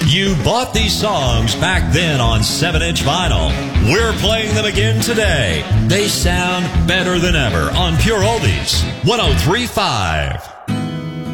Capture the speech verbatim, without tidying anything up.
You bought these songs back then on seven inch vinyl. We're playing them again today. They sound better than ever on Pure Oldies one oh three point five.